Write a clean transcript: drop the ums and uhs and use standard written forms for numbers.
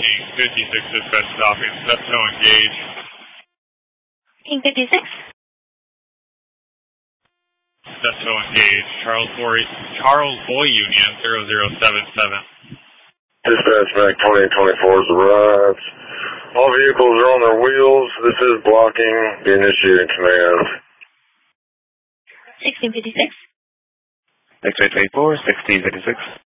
1656 dispatch stopping. Steptoe engage. King 56. Steptoe engage. Charles Boy Union 0077. Dispatch back 2024 has arrived. All vehicles are on their wheels. This is blocking. Be initiating command. 1656. X-ray 24, 1656.